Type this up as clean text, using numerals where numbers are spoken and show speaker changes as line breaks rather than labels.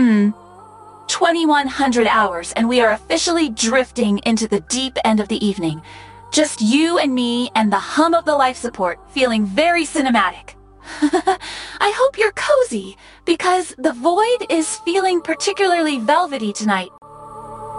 2100 hours, and we are officially drifting into the deep end of the evening. Just you and me and the hum of the life support, feeling very cinematic. I hope you're cozy, because the void is feeling particularly velvety tonight.